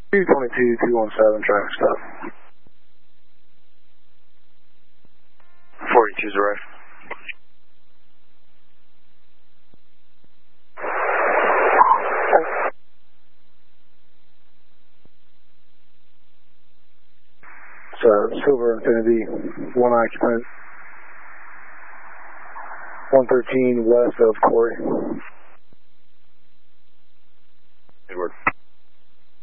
222-217, traffic stop. 42's arrived. Silver Infinity, one occupant, 113 west of Corey.